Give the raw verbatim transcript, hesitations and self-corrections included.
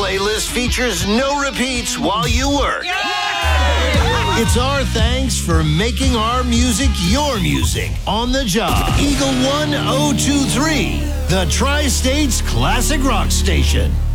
playlist features no repeats while you work. It's our thanks for making our music your music on the job. Eagle one oh two three, the Tri-States Classic Rock Station.